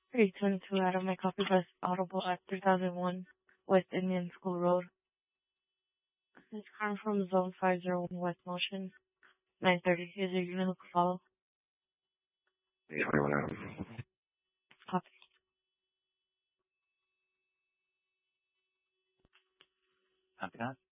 322 out of my copy bus audible at 3001 West Indian School Road. It's coming from Zone 501 West Motion, 930. Is your unit look follow? 21 Adam. Copy. Copy that.